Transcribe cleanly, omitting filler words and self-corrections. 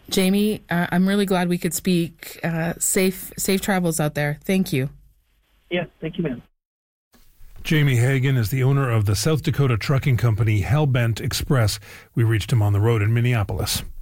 Jamie, I'm really glad we could speak. Safe travels out there. Thank you. Yeah, thank you, ma'am. Jamie Hagan is the owner of the South Dakota trucking company Hellbent Express. We reached him on the road in Minneapolis.